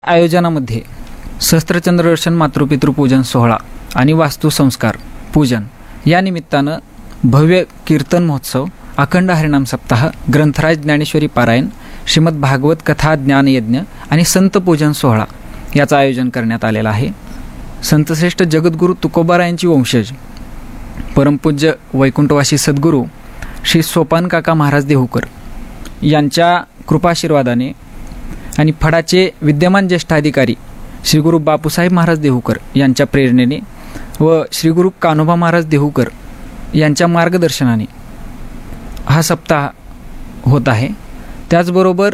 आयोजनामध्ये सहस्त्रचंद्रदर्शन मातृपितृपूजन सोहळा आणि वास्तुसंस्कार पूजन या निमित्तानं भव्य कीर्तन महोत्सव, अखंड हरिनाम सप्ताह, ग्रंथराज ज्ञानेश्वरी पारायण, श्रीमद भागवत कथा ज्ञानयज्ञ आणि संत पूजन सोहळा याचं आयोजन करण्यात आलेलं आहे. संतश्रेष्ठ जगद्गुरू तुकोबारायांची वंशज परमपूज्य वैकुंठवासी सद्गुरू श्री सोपान काका महाराज देहूकर यांच्या कृपाशीर्वादाने आणि फडाचे विद्यमान ज्येष्ठ अधिकारी श्री गुरु बापूसाहेब महाराज देहूकर यांच्या प्रेरणेने व श्री गुरु कान्होबा महाराज देहूकर यांच्या मार्गदर्शनाने हा सप्ताह होत आहे. त्याचबरोबर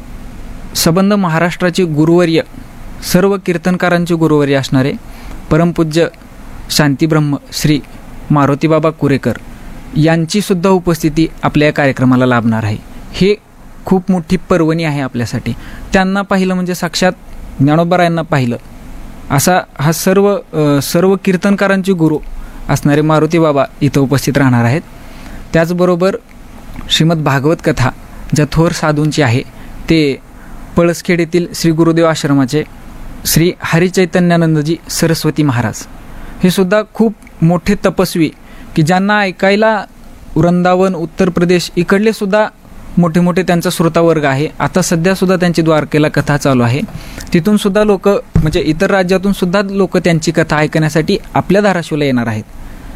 संबंध महाराष्ट्राचे गुरुवर्य, सर्व कीर्तनकारांचे गुरुवर्य असणारे परमपूज्य शांतीब्रह्म श्री मारुतीबाबा कुरेकर यांची सुद्धा उपस्थिती आपल्या या कार्यक्रमाला लाभणार आहे. हे खूप मोठी पर्वणी आहे आपल्यासाठी. त्यांना पाहिलं म्हणजे साक्षात ज्ञानोबारायांना पाहिलं असा हा सर्व कीर्तनकारांचे गुरु असणारे मारुती बाबा इथं उपस्थित राहणार आहेत. त्याचबरोबर श्रीमद भागवत कथा ज्या थोर साधूंची आहे ते पळसखेड येथील श्री गुरुदेव आश्रमाचे श्री हरिचैतन्यानंदजी सरस्वती महाराज हे सुद्धा खूप मोठे तपस्वी की ज्यांना ऐकायला वृंदावन, उत्तर प्रदेश इकडले सुद्धा मोठे मोठे त्यांचा श्रोतावर्ग आहे. आता सध्यासुद्धा त्यांची द्वारकेला कथा चालू आहे. तिथून सुद्धा लोक म्हणजे इतर राज्यातून सुद्धा लोक त्यांची कथा ऐकण्यासाठी आपल्या धाराशिवला येणार आहेत.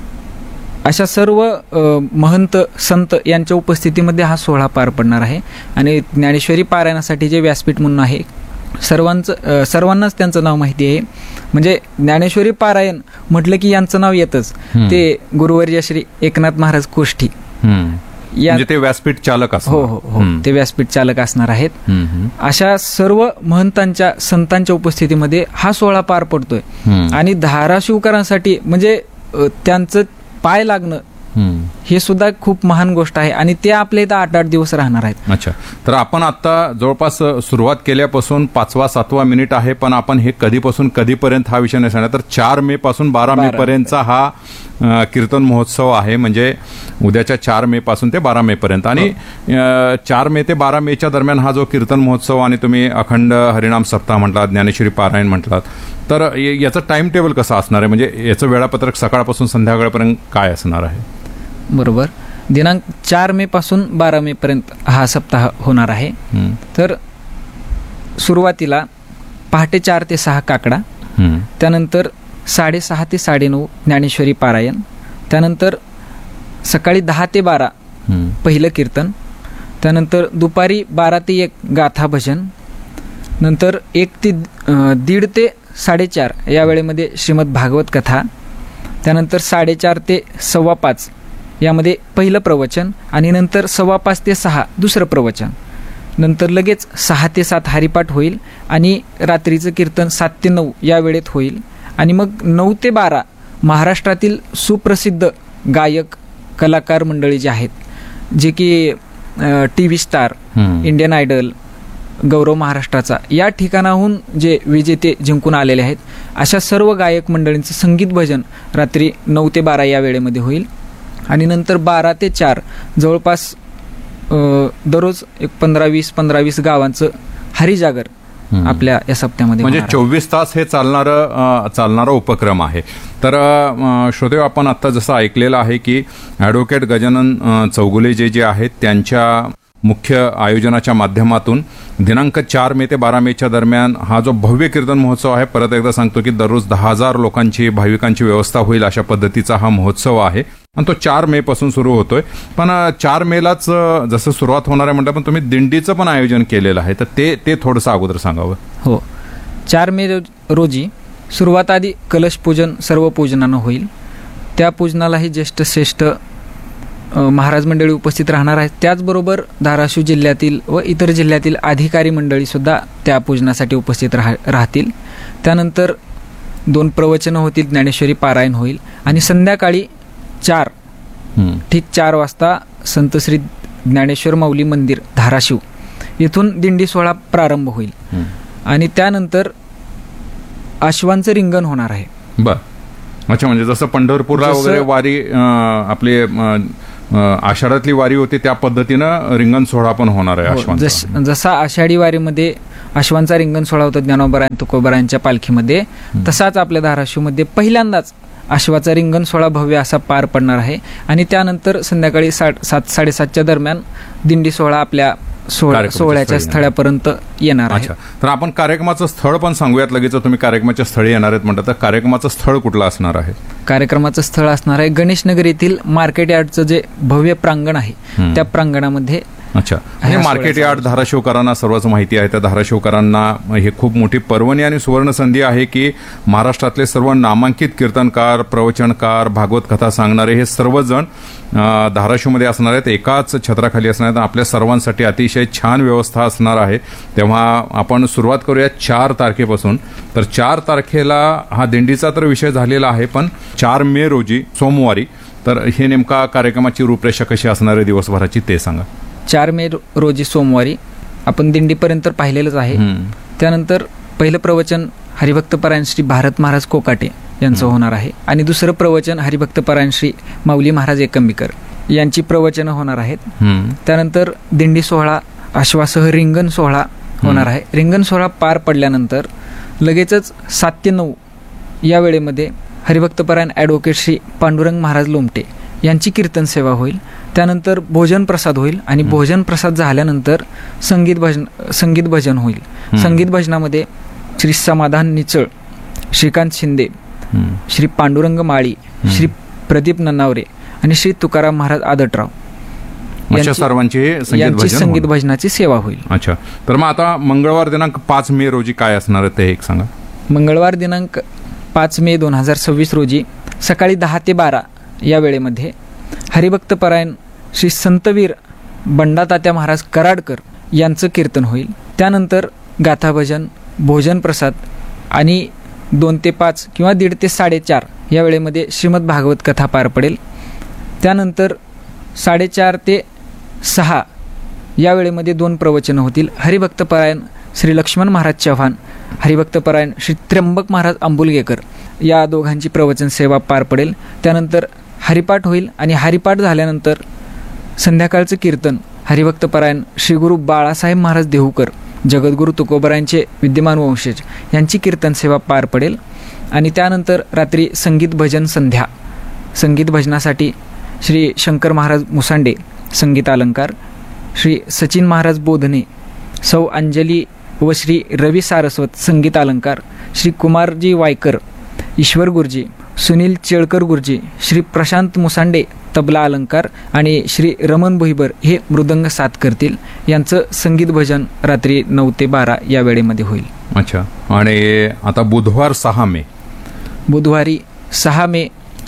अशा सर्व महंत संत यांच्या उपस्थितीमध्ये हा सोहळा पार पडणार आहे. आणि ज्ञानेश्वरी पारायणासाठी जे व्यासपीठ म्हणून आहे सर्वांनाच त्यांचं नाव माहिती आहे. म्हणजे ज्ञानेश्वरी पारायण म्हटलं की यांचं नाव येतच. ते गुरुवर्य श्री एकनाथ महाराज कोष्ठी म्हणजे ते व्यासपीठ चालक असणार. हो, ते व्यासपीठ चालक असणार आहेत. अशा सर्व महंतांच्या संतांच्या उपस्थितीमध्ये हा सोहळा पार पडतोय. आणि धाराशिवकरांसाठी म्हणजे त्यांचं पाय लागणं हे सुद्धा खूप महान गोष्ट आहे. आणि ते आपल्या इथं 8-8 दिवस राहणार आहेत. अच्छा, तर आपण आता जवळपास सुरुवात केल्यापासून 5वा-7वा मिनिट आहे, पण आपण हे कधीपासून कधीपर्यंत हा विषय नाही सांगणार. तर 4 मे पासून 12 मे पर्यंतचा हा कीर्तन महोत्सव आहे. म्हणजे उद्याच्या 4 मे पासून ते 12 मे पर्यंत. आणि 4 मे ते 12 मेच्या दरम्यान हा जो कीर्तन महोत्सव आणि तुम्ही अखंड हरिनाम सप्ताह म्हटलात, ज्ञानेश्वरी पारायण म्हटलात, तर याचं टाइम टेबल कसं असणार आहे? म्हणजे याचं वेळापत्रक सकाळपासून संध्याकाळपर्यंत काय असणार आहे? बरोबर. दिनांक 4 मे पासून 12 मे पर्यंत हा सप्ताह होणार आहे. तर सुरुवातीला पहाटे 4 ते 6 काकडा, त्यानंतर 6:30 ते 9:30 ज्ञानेश्वरी पारायण, त्यानंतर सकाळी 10 ते 12 पहिलं कीर्तन, त्यानंतर दुपारी 12 ते 1 गाथा भजन, नंतर 1 ते 1:30 ते 4:30 या वेळेमध्ये श्रीमद भागवत कथा, त्यानंतर 4:30 ते 5:15 यामध्ये पहिलं प्रवचन, आणि नंतर 5:15 ते 6 दुसरं प्रवचन, नंतर लगेच 6 ते 7 हरिपाठ होईल. आणि रात्रीचं कीर्तन 7 ते 9 या वेळेत होईल. आणि मग 9 ते 12 महाराष्ट्रातील सुप्रसिद्ध गायक कलाकार मंडळी जे आहेत, जे की TV स्टार, इंडियन आयडल, गौरव महाराष्ट्राचा या ठिकाणाहून जे विजेते जिंकून आलेले आहेत, अशा सर्व गायक मंडळींचं संगीत भजन रात्री 9 ते 12 या वेळेमध्ये होईल. आणि नंतर 12 ते 4 जवळपास दररोज 15-20 गावांचं हरिजागर आपल्या या सप्त्यामध्ये. म्हणजे 24 तास हे चालणारा उपक्रम आहे. तर श्रोतेहो, आपण आता जसं ऐकलेलं आहे की ॲडव्होकेट गजानन चौगुले जे आहेत त्यांच्या मुख्य आयोजनाच्या माध्यमातून दिनांक 4 मे ते 12 मेच्या दरम्यान हा जो भव्य कीर्तन महोत्सव आहे, परत एकदा सांगतो की दररोज 10,000 लोकांची, भाविकांची व्यवस्था होईल अशा पद्धतीचा हा महोत्सव आहे. आणि तो 4 मे पासून सुरू होतोय. पण 4 मेलाच जसं सुरुवात होणार आहे म्हटलं, पण तुम्ही दिंडीचं पण आयोजन केलेलं आहे, तर ते थोडंसं अगोदर सांगावं. हो, 4 मे रोजी सुरुवात आधी कलश पूजन सर्व पूजनानं होईल. त्या पूजनालाही ज्येष्ठ श्रेष्ठ महाराज मंडळी उपस्थित राहणार आहेत. त्याचबरोबर धाराशिव जिल्ह्यातील व इतर जिल्ह्यातील अधिकारी मंडळी सुद्धा त्या पूजनासाठी उपस्थित राहतील. त्यानंतर 2 प्रवचनं होतील, ज्ञानेश्वरी पारायण होईल. आणि संध्याकाळी 4 वाजता संत श्री ज्ञानेश्वर माऊली मंदिर धाराशिव येथून दिंडी सोहळा प्रारंभ होईल. आणि त्यानंतर अश्वांचं रिंगण होणार आहे. बर, अच्छा. म्हणजे जसं पंढरपूरला वगैरे वारी आपले आषाढातली वारी होते त्या पद्धतीनं रिंगण सोहळा पण होणार आहे अश्वांचा. जसा आषाढी वारीमध्ये अश्वांचा रिंगण सोहळा होता ज्ञानोबा तुकोबारायांच्या पालखीमध्ये, तसाच आपल्या धाराशिवमध्ये पहिल्यांदाच अश्वाचा रिंगण सोहळा भव्य असा पार पडणार आहे. आणि त्यानंतर संध्याकाळी 7:30-7:30च्या दरम्यान दिंडी सोहळा आपल्या सोहळ्याच्या स्थळापर्यंत येणार आहे. तर आपण कार्यक्रमाचं स्थळ पण सांगूयात लगेच. तुम्ही कार्यक्रमाच्या स्थळी येणार आहेत म्हणतात, तर कार्यक्रमाचं स्थळ कुठलं असणार आहे? कार्यक्रमाचं स्थळ असणार आहे गणेशनगर येथील मार्केट यार्डचं जे भव्य प्रांगण आहे त्या प्रांगणामध्ये. अच्छा, हे मार्केट यार्ड धाराशिवकरांना सर्वच माहिती आहे. त्या धाराशिवकरांना हे खूप मोठी पर्वणी आणि सुवर्ण संधी आहे की महाराष्ट्रातले सर्व नामांकित कीर्तनकार, प्रवचनकार, भागवत कथा सांगणारे हे सर्वजण धाराशिवमध्ये असणार आहेत, एकाच छत्राखाली असणार आहेत. आपल्या सर्वांसाठी अतिशय छान व्यवस्था असणार आहे. तेव्हा आपण सुरुवात करूया 4 तारखेपासून. तर 4 तारखेला हा दिंडीचा तर विषय झालेला आहे, पण 4 मे रोजी सोमवारी तर हे नेमका कार्यक्रमाची रूपरेषा कशी असणार आहे दिवसभराची ते सांगा. 4 मे रोजी सोमवारी आपण दिंडीपर्यंत पाहिलेलंच आहे. त्यानंतर पहिलं प्रवचन हरिभक्तपरायण श्री भारत महाराज कोकाटे यांचं होणार आहे आणि दुसरं प्रवचन हरिभक्तपरायण श्री माऊली महाराज एकंबीकर यांची प्रवचनं होणार आहेत. त्यानंतर दिंडी सोहळा अश्वासह रिंगण सोहळा होणार आहे. रिंगण सोहळा पार पडल्यानंतर लगेचच 7 ते 9 या वेळेमध्ये हरिभक्तपरायण ॲडव्होकेट श्री पांडुरंग महाराज लोमटे यांची कीर्तन सेवा होईल. त्यानंतर भोजन प्रसाद होईल आणि भोजन प्रसाद झाल्यानंतर संगीत भजन होईल. संगीत भजनामध्ये श्री समाधान निचळ, श्रीकांत शिंदे, श्री पांडुरंग माळी, श्री प्रदीप नन्नावरे आणि श्री तुकाराम महाराज आदटराव यांची संगीत भजनाची सेवा होईल. अच्छा, तर मग आता मंगळवार दिनांक 5 मे रोजी काय असणार आहे ते एक सांगा. मंगळवार दिनांक 5 मे 2026 रोजी सकाळी 10 ते 12 या वेळेमध्ये हरिभक्तपरायण श्री संतवीर बंडातात्या महाराज कराडकर यांचं कीर्तन होईल. त्यानंतर गाथाभजन, भोजन प्रसाद आणि 2 ते 5 किंवा 1:30 ते 4:30 या वेळेमध्ये श्रीमद भागवत कथा पार पडेल. त्यानंतर 4:30 ते 6 या वेळेमध्ये 2 प्रवचनं होतील. हरिभक्तपरायण श्री लक्ष्मण महाराज चव्हाण, हरिभक्तपरायण श्री त्र्यंबक महाराज आंबुलगेकर या दोघांची प्रवचन सेवा पार पडेल. त्यानंतर हरिपाठ होईल आणि हरिपाठ झाल्यानंतर संध्याकाळचं कीर्तन हरिभक्तपरायण श्री गुरु बाळासाहेब महाराज देहूकर, जगद्गुरू तुकोबारायांचे विद्यमान वंशज यांची कीर्तन सेवा पार पडेल. आणि त्यानंतर रात्री संगीत भजन संध्या. संगीत भजनासाठी श्री शंकर महाराज मुसांडे संगीत अलंकार, श्री सचिन महाराज बोधने, सौ अंजली व श्री रवी सारस्वत संगीत अलंकार, श्री कुमारजी वायकर, ईश्वर गुरुजी, सुनील चेळकर गुरुजी, श्री प्रशांत मुसांडे तबला अलंकार आणि श्री रमण भुईबर हे मृदंग साथ करतील. यांचं संगीत भजन रात्री 9 ते 12 या वेळेमध्ये होईल. अच्छा, आणि आता बुधवार 6 मे, बुधवारी 6 मे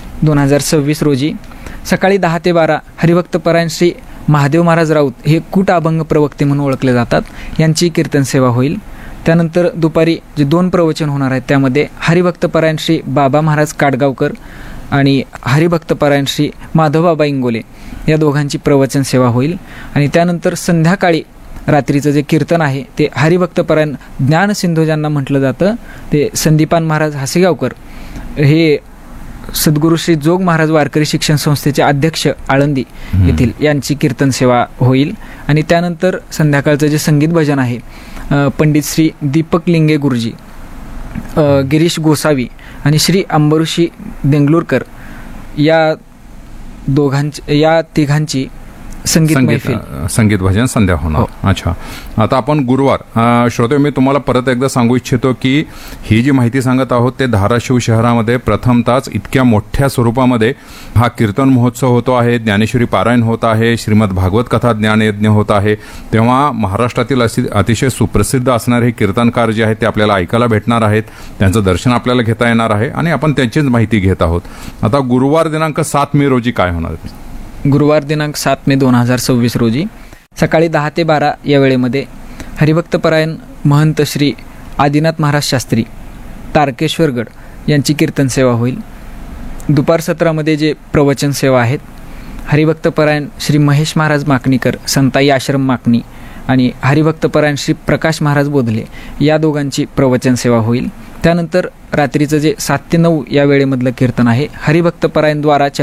2026 रोजी सकाळी 10 ते 12 हरिभक्तपरायण श्री महादेव महाराज राऊत हे कूट अभंग प्रवक्ते म्हणून ओळखले जातात यांची कीर्तन सेवा होईल. त्यानंतर दुपारी जे 2 प्रवचन होणार आहेत त्यामध्ये हरिभक्तपरायण श्री बाबा महाराज काडगावकर आणि हरिभक्तपरायण श्री माधवबाबा इंगोले या दोघांची प्रवचन सेवा होईल. आणि त्यानंतर संध्याकाळी रात्रीचं जे कीर्तन आहे ते हरिभक्तपरायण ज्ञानसिंधू ज्यांना म्हटलं जातं ते संदीपान महाराज हासेगावकर हे सद्गुरू श्री जोग महाराज वारकरी शिक्षण संस्थेचे अध्यक्ष आळंदी येथील यांची कीर्तन सेवा होईल. आणि त्यानंतर संध्याकाळचं जे संगीत भजन आहे पंडित श्री दीपक लिंगे गुरुजी, गिरीश गोसावी आणि श्री अंबरुषी देंगलूरकर या तिघांची संगीत भजन संध्या होणार. अच्छा, आता आपण गुरुवार श्रोते मी तुम्हाला परत एकदा सांगू इच्छितो की ही जी माहिती सांगत आहोत ते धाराशिव शहरामध्ये प्रथमताच इतक्या मोठ्या स्वरूपामध्ये हा कीर्तन महोत्सव होतो आहे, ज्ञानेश्वरी पारायण होत आहे, श्रीमद भागवत कथा ज्ञानयज्ञ होत आहे. तेव्हा महाराष्ट्रातील अतिशय सुप्रसिद्ध असणारे हे कीर्तनकार जे आहेत ते आपल्याला ऐकायला भेटणार आहेत, त्यांचं दर्शन आपल्याला घेता येणार आहे आणि आपण त्यांचीच माहिती घेत आहोत. आता गुरुवार दिनांक 7 मे रोजी काय होणार आहे? गुरुवार दिनांक 7 मे 2026 रोजी सकाळी 10 ते 12 या वेळेमध्ये हरिभक्तपरायण महंत श्री आदिनाथ महाराज शास्त्री तारकेश्वरगड यांची कीर्तन सेवा होईल. दुपार सत्रामध्ये जे प्रवचन सेवा आहेत हरिभक्तपरायण श्री महेश महाराज माकणीकर संताई आश्रम माकणी आणि हरिभक्तपरायण श्री प्रकाश महाराज बोधले या दोघांची प्रवचन सेवा होईल. त्यानंतर रात्रीचं जे 7 ते 9 या वेळेमधलं कीर्तन आहे हरिभक्तपरायण द्वाराचार्य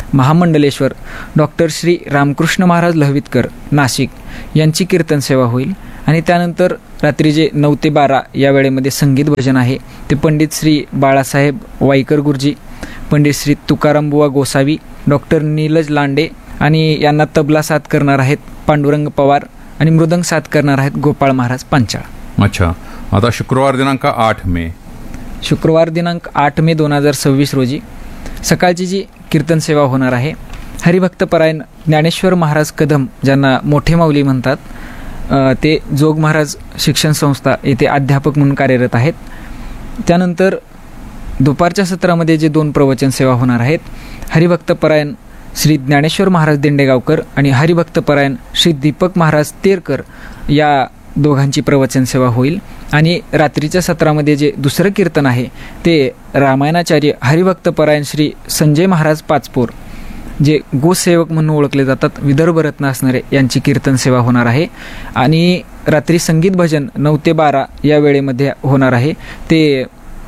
महामंडलेश्वर डॉक्टर श्री रामकृष्ण महाराज लहवितकर नाशिक यांची कीर्तन सेवा होईल. आणि त्यानंतर रात्री जे 9 ते 12 या वेळेमध्ये संगीत भजन आहे ते पंडित श्री बाळासाहेब वाईकर गुरुजी, पंडित श्री तुकाराम बुवा गोसावी, डॉक्टर नीलज लांडे आणि यांना तबला साथ करणार आहेत पांडुरंग पवार आणि मृदंग साथ करणार आहेत गोपाळ महाराज पांचाळ. अच्छा, आता शुक्रवार दिनांक 8 मे, शुक्रवार दिनांक 8 मे 2026 रोजी सकाळची जी कीर्तन सेवा होणार आहे, हरिभक्तपरायण ज्ञानेश्वर महाराज कदम ज्यांना मोठे माऊली म्हणतात, ते जोग महाराज शिक्षण संस्था येथे अध्यापक म्हणून कार्यरत आहेत. त्यानंतर दुपारच्या सत्रामध्ये जे 2 प्रवचन सेवा होणार आहेत, हरिभक्तपरायण श्री ज्ञानेश्वर महाराज दिंडेगावकर आणि हरिभक्तपरायण श्री दीपक महाराज तेरकर या दोघांची प्रवचन सेवा होईल. आणि रात्रीच्या सत्रामध्ये जे दुसरं कीर्तन आहे ते रामायणाचार्य हरिभक्तपरायण श्री संजय महाराज पाचपोर, जे गोसेवक म्हणून ओळखले जातात, विदर्भ रत्न असणारे, यांची कीर्तन सेवा होणार आहे. आणि रात्री संगीत भजन 9 ते 12 या वेळेमध्ये होणार आहे. ते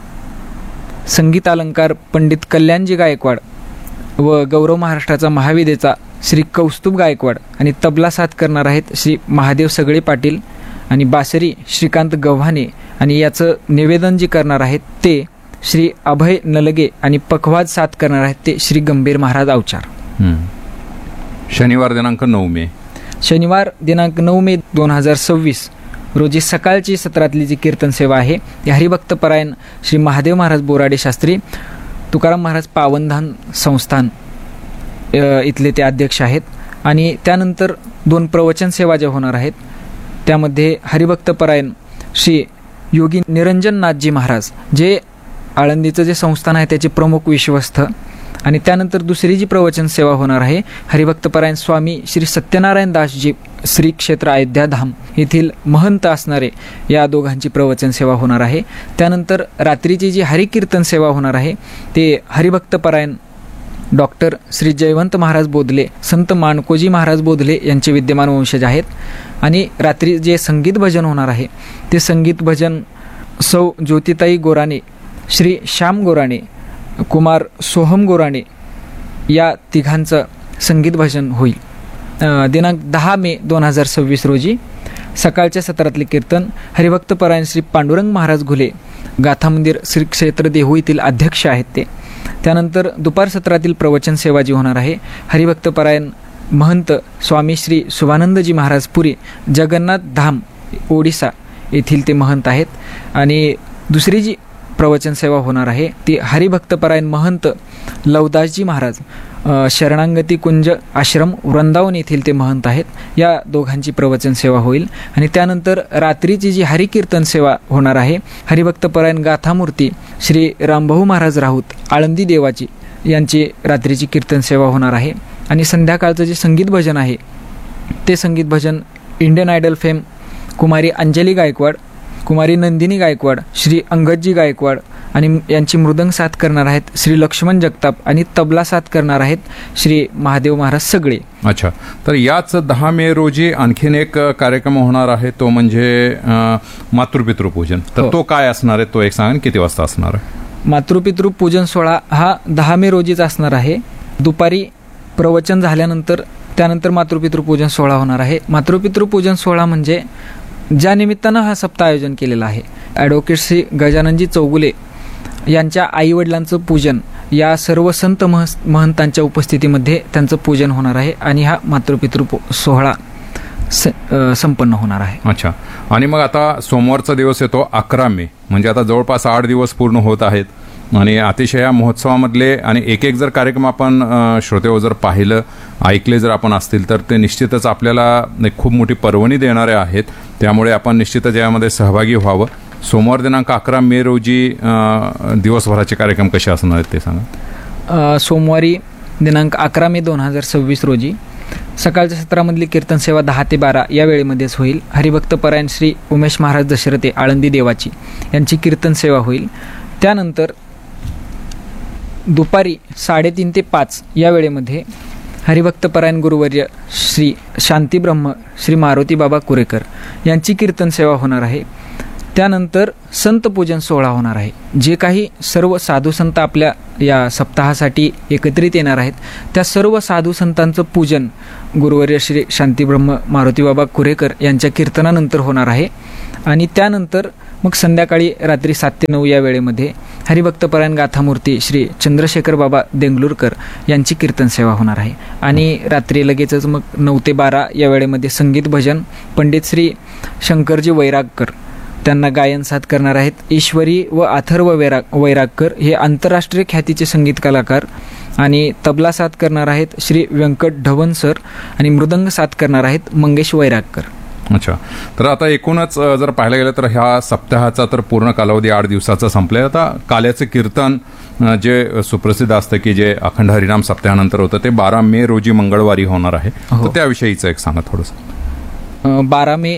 संगीत अलंकार पंडित कल्याणजी गायकवाड व गौरव महाराष्ट्राचा महाविदेचा श्री कौस्तुभ गायकवाड आणि तबला साथ करणार आहेत श्री महादेव सगळे पाटील आणि बासरी श्रीकांत गव्हाणे. आणि याचं निवेदन जे करणार आहेत ते श्री अभय नलगे आणि पखवाज साथ करणार आहेत ते श्री गंभीर महाराज अवचार. शनिवार दिनांक 9 मे, शनिवार दिनांक 9 मे 2026 रोजी सकाळची सत्रातली जी कीर्तन सेवा आहे ती हरिभक्तपरायण श्री महादेव महाराज बोराडे शास्त्री, तुकाराम महाराज पावनधान संस्थान इथले ते अध्यक्ष आहेत. आणि त्यानंतर 2 प्रवचन सेवा ज्या होणार आहेत त्यामध्ये हरिभक्तपरायण श्री योगी निरंजननाथजी महाराज, जे आळंदीचं जे संस्थान आहे त्याचे प्रमुख विश्वस्त. आणि त्यानंतर दुसरी जी प्रवचन सेवा होणार आहे हरिभक्तपरायण स्वामी श्री सत्यनारायण दासजी श्री क्षेत्र अयोध्याधाम येथील महंत असणारे या दोघांची प्रवचन सेवा होणार आहे. त्यानंतर रात्रीची जी हरिकीर्तन सेवा होणार आहे ते हरिभक्तपरायण डॉक्टर श्री जयवंत महाराज बोधले, संत माणकोजी महाराज बोधले यांचे विद्यमान वंशज आहेत. आणि रात्री जे संगीत भजन होणार आहे ते संगीत भजन सौ ज्योतिताई गोराणे, श्री श्याम गोराणे, कुमार सोहम गोराणे या तिघांचं संगीत भजन होईल. दिनांक 10 मे 2026 रोजी सकाळच्या सत्रातले कीर्तन हरिभक्तपरायण श्री पांडुरंग महाराज घुले, गाथा मंदिर श्री क्षेत्र देहू येथील अध्यक्ष आहेत ते. त्यानंतर दुपार सत्रातील प्रवचन सेवा जी होणार आहे हरिभक्तपरायण महंत स्वामी श्री शुभानंदजी महाराज पुरी, जगन्नाथ धाम ओडिसा येथील ते महंत आहेत. आणि दुसरी जी प्रवचन सेवा होणार आहे ती हरिभक्तपरायण महंत लवदासजी महाराज, शरणांगती कुंज आश्रम वृंदावन येथील ते महंत आहेत. या दोघांची प्रवचन सेवा होईल. आणि त्यानंतर रात्रीची जी हरिकीर्तन सेवा होणार आहे हरिभक्तपरायण गाथामूर्ती श्री रामभाऊ महाराज राऊत आळंदी देवाची यांची रात्रीची कीर्तन सेवा होणार आहे. आणि संध्याकाळचं जे संगीत भजन आहे ते संगीत भजन इंडियन आयडल फेम कुमारी अंजली गायकवाड, कुमारी नंदिनी गायकवाड, श्री अंगदजी गायकवाड आणि यांची मृदंग साथ करणार आहेत श्री लक्ष्मण जगताप आणि तबला साथ करणार आहेत श्री महादेव महाराज सगळे. अच्छा, तर याच 10 मे रोजी आणखीन एक कार्यक्रम होणार आहे, तो म्हणजे मातृपितृ पूजन. तर तो काय असणार आहे, तो एक सांगा, किती वाजता असणार आहे? मातृपितृ पूजन सोहळा हा 10 मे रोजीच असणार आहे. दुपारी प्रवचन झाल्यानंतर त्यानंतर मातृपितृ पूजन सोहळा होणार आहे. मातृपितृ पूजन सोहळा म्हणजे ज्या निमित्तानं हा सप्ताह आयोजन केलेला आहे, ॲडव्होकेट श्री गजाननजी चौगुले यांच्या आईवडिलांचं पूजन या सर्व संत महंतांच्या उपस्थितीमध्ये त्यांचं पूजन होणार आहे. आणि हा मातृपितृ सोहळा संपन्न होणार आहे. अच्छा, आणि मग आता सोमवारचा दिवस येतो 11 मे, म्हणजे आता जवळपास 8 दिवस पूर्ण होत आहेत. आणि अतिशय या महोत्सवामधले आणि एक जर कार्यक्रम आपण श्रोतेहो जर पाहिलं, ऐकले जर आपण असतील तर ते निश्चितच आपल्याला एक खूप मोठी पर्वणी देणारे आहेत. त्यामुळे आपण निश्चितच यामध्ये सहभागी व्हावं. सोमवार दिनांक 11 मे रोजी दिवसभराचे कार्यक्रम कसे असणार आहेत ते सांगा. सोमवारी दिनांक 11 मे 2026 रोजी सकाळच्या सत्रामधली कीर्तन सेवा 10 ते 12 या वेळेमध्येच होईल. हरिभक्तपरायण श्री उमेश महाराज दशरथे आळंदी देवाची यांची कीर्तन सेवा होईल. त्यानंतर दुपारी 3:30 ते 5 या वेळेमध्ये हरिभक्तपरायण गुरुवर्य श्री शांतीब्रह्म श्री मारुती बाबा कुरेकर यांची कीर्तन सेवा होणार आहे. त्यानंतर संत पूजन सोहळा होणार आहे. जे काही सर्व साधू संत आपल्या या सप्ताहासाठी एकत्रित येणार आहेत त्या सर्व साधू संतांचं पूजन गुरुवर्य श्री शांतीब्रह्म मारुतीबाबा कुरेकर यांच्या कीर्तनानंतर होणार आहे. आणि त्यानंतर मग संध्याकाळी रात्री 7 ते 9 या वेळेमध्ये हरिभक्तपरायण गाथामूर्ती श्री चंद्रशेखर बाबा देंगलूरकर यांची कीर्तन सेवा होणार आहे. आणि रात्री लगेचच मग 9 ते 12 या वेळेमध्ये संगीत भजन पंडित श्री शंकरजी वैरागकर त्यांना गायन साथ करणार आहेत. ईश्वरी व अथर्व वैरागकर हे आंतरराष्ट्रीय ख्यातीचे संगीत कलाकार आणि तबला साथ करणार आहेत श्री व्यंकट ढवण सर आणि मृदंग साथ करणार आहेत मंगेश वैरागकर. अच्छा, तर आता एकूणच जर पाहायला गेलं तर ह्या सप्ताहाचा तर पूर्ण कालावधी 8 दिवसाचा संपलाय. आता काल्याचं कीर्तन जे सुप्रसिद्ध असतं की जे अखंड हरिनाम सप्ताहानंतर होतं ते 12 मे रोजी मंगळवारी होणार आहे. तर त्याविषयीचं एक सांगा थोडंसं. 12 मे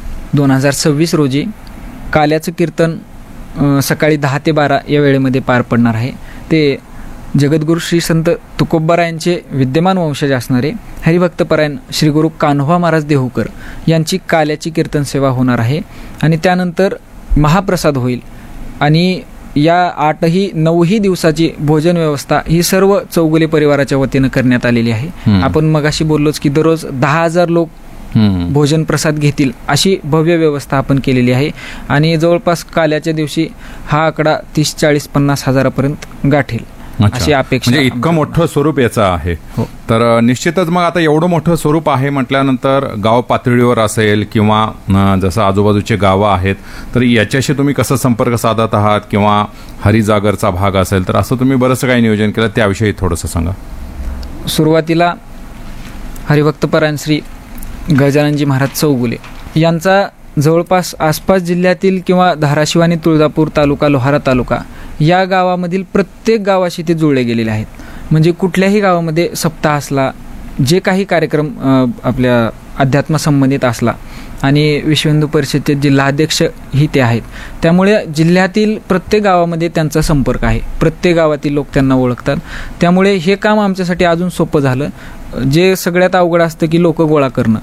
2026 रोजी काल्याचं कीर्तन सकाळी 10 ते 12 या वेळेमध्ये पार पडणार आहे. ते जगद्गुरू श्री संत तुकोबारायांचे विद्यमान वंशज असणारे हरिभक्तपरायण श्री गुरु कान्होबा महाराज देहूकर यांची काल्याची कीर्तन सेवा होणार आहे. आणि त्यानंतर महाप्रसाद होईल. आणि या 8-9 दिवसाची भोजन व्यवस्था ही सर्व चौगुले परिवाराच्या वतीनं करण्यात आलेली आहे. आपण मगाशी बोललोच की दररोज 10,000 लोक भोजन प्रसाद घेतील अशी भव्य व्यवस्था आपण केलेली आहे. आणि जवळपास काल्याच्या दिवशी हा आकडा 30, 40, 50 हजारापर्यंत गाठेल अशी अपेक्षा. म्हणजे इतकं मोठं स्वरूप याचं आहे. तर निश्चितच मग आता एवढं मोठं स्वरूप आहे म्हटल्यानंतर गाव पातळीवर असेल किंवा जसं आजूबाजूचे गावं आहेत तर याच्याशी तुम्ही कसं संपर्क साधत आहात किंवा हरिजागरचा भाग असेल तर असं तुम्ही बरंचसं काही नियोजन केलं त्याविषयी थोडंसं सांगा. सुरुवातीला हरिभक्तपरायण श्री गजाननजी महाराज चौगुले यांचा जवळपास आसपास जिल्ह्यातील किंवा धाराशिव आणि तुळजापूर तालुका लोहारा तालुका या गावामधील प्रत्येक गावाशी ते जुळले गेलेले आहेत. म्हणजे कुठल्याही गावामध्ये सप्ताह असला जे काही कार्यक्रम आपल्या अध्यात्मासंबंधित असला आणि विश्व हिंदू परिषदेचे जिल्हाध्यक्ष ही ते आहेत. त्यामुळे जिल्ह्यातील प्रत्येक गावामध्ये त्यांचा संपर्क आहे. प्रत्येक गावातील लोक त्यांना ओळखतात. त्यामुळे हे काम आमच्यासाठी अजून सोपं झालं. जे सगळ्यात अवघड असतं की लोक गोळा करणं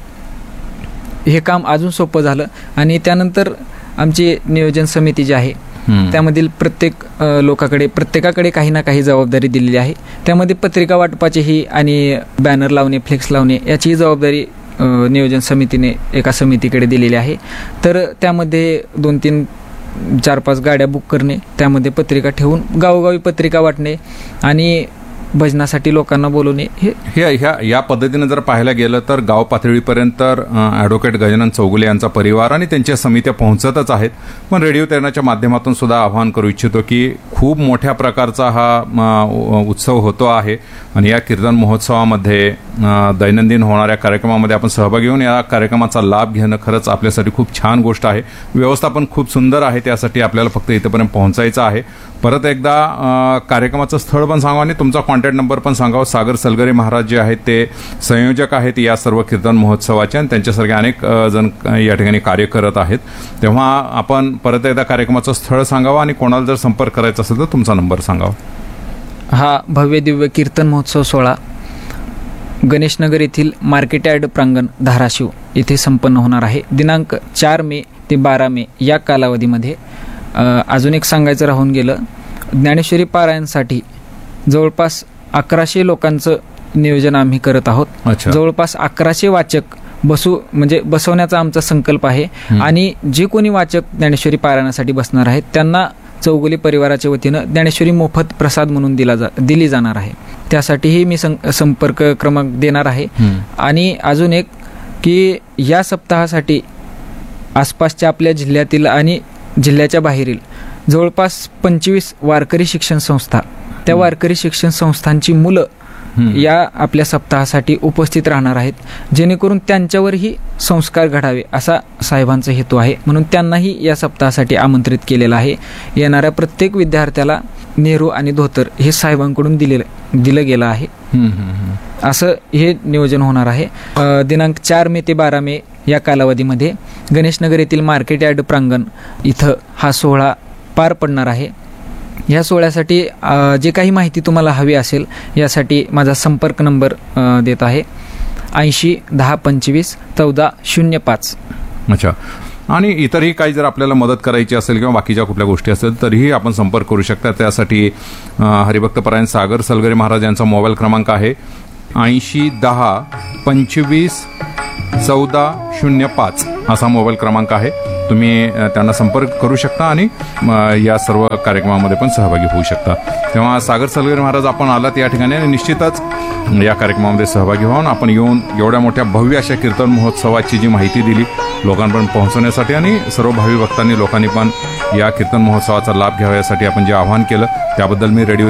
हे काम अजून सोपं झालं. आणि त्यानंतर आमची नियोजन समिती जी आहे त्यामधील प्रत्येकाकडे काही ना काही जबाबदारी दिलेली आहे. त्यामध्ये पत्रिका वाटपाचीही आणि बॅनर लावणे फ्लेक्स लावणे याचीही जबाबदारी नियोजन समितीने एका समितीकडे दिलेली आहे. तर त्यामध्ये 2-3, 4-5 गाड्या बुक करणे त्यामध्ये पत्रिका ठेवून गावोगावी पत्रिका वाटणे आणि भजनासाठी लोकांना बोलवणे या पद्धतीने जर पाहायला गेलं तर गाव पातळीपर्यंत ॲडव्होकेट गजानन चौगुले यांचा परिवार आणि त्यांच्या समित्या पोहोचतच आहेत. पण रेडिओ तैरणाच्या माध्यमातून सुद्धा आवाहन करू इच्छितो की खूप मोठ्या प्रकारचा हा उत्सव होतो आहे आणि या कीर्तन महोत्सवामध्ये दैनंदिन होणाऱ्या कार्यक्रमामध्ये आपण सहभागी होऊन या कार्यक्रमाचा लाभ घेणं खरंच आपल्यासाठी खूप छान गोष्ट आहे. व्यवस्थापन खूप सुंदर आहे. त्यासाठी आपल्याला फक्त इथंपर्यंत पोहोचायचं आहे. परत एकदा कार्यक्रमाचं स्थळ पण सांगा आणि तुमचा कॉन्टॅक्ट नंबर पण सांगावं. सागर सलगरे महाराज जे आहेत ते संयोजक आहेत या सर्व कीर्तन महोत्सवाचे आणि त्यांच्यासारखे अनेक जण या ठिकाणी कार्य करत आहेत. तेव्हा आपण परत एकदा कार्यक्रमाचं स्थळ सांगावं आणि कोणाला जर संपर्क करायचा असेल तर तुमचा नंबर सांगावा. हा भव्य दिव्य कीर्तन महोत्सव सोहळा गणेशनगर येथील मार्केट यार्ड प्रांगण धाराशिव येथे संपन्न होणार आहे. दिनांक 4 मे ते 12 मे या कालावधीमध्ये. अजून एक सांगायचं राहून गेलं, ज्ञानेश्वरी पारायणसाठी जवळपास 1100 लोकांचं नियोजन आम्ही करत आहोत. जवळपास 1100 वाचक बसवण्याचा आमचा संकल्प आहे. आणि जे कोणी वाचक ज्ञानेश्वरी पारायणासाठी बसणार आहेत त्यांना चौगुले परिवाराच्या वतीनं ज्ञानेश्वरी मोफत प्रसाद म्हणून दिली जाणार आहे. त्यासाठीही मी संपर्क क्रमांक देणार आहे. आणि अजून एक की या सप्ताहासाठी आसपासच्या आपल्या जिल्ह्यातील आणि जिल्ह्याच्या बाहेरील जवळपास 25 वारकरी शिक्षण संस्था त्या वारकरी शिक्षण संस्थांची मुलं या आपल्या सप्ताहासाठी उपस्थित राहणार आहेत. जेणेकरून त्यांच्यावरही संस्कार घडावे असा साहेबांचा हेतू आहे. म्हणून त्यांनाही या सप्ताहासाठी आमंत्रित केलेलं आहे. येणाऱ्या प्रत्येक विद्यार्थ्याला नेहरू आणि धोतर हे साहेबांकडून दिलं गेलं आहे. असं हे नियोजन होणार आहे. दिनांक 4 मे ते 12 मे या कालावधीमध्ये गणेशनगर येथील मार्केट यार्ड प्रांगण इथं हा सोहळा पार पडणार आहे. या सोहळ्यासाठी जे काही माहिती तुम्हाला हवी असेल यासाठी माझा संपर्क नंबर देत आहे 80 10 25 14 05. अच्छा, आणि इतरही काही जर आपल्याला मदत करायची असेल किंवा बाकीच्या कुठल्या गोष्टी असेल तरीही आपण संपर्क करू शकता. त्यासाठी हरिभक्त परायण सागर सलगरे महाराज यांचा मोबाईल क्रमांक आहे 8010251405 असा मोबाईल क्रमांक आहे. तुम्ही त्यांना संपर्क करू शकता आणि या सर्व कार्यक्रमामध्ये पण सहभागी होऊ शकता. तेव्हा सागर सलगरे महाराज आपण आलात या ठिकाणी आणि निश्चितच या कार्यक्रमामध्ये सहभागी व्हावून आपण येऊन एवढ्या मोठ्या भव्य अशा कीर्तन महोत्सवाची जी माहिती दिली लोकांपर्यंत पोहोचवण्यासाठी आणि सर्व भावी भक्तांनी लोकांनी पण या कीर्तन महोत्सवाचा लाभ घ्यावा यासाठी आपण जे आवाहन केलं त्याबद्दल मी रेडिओ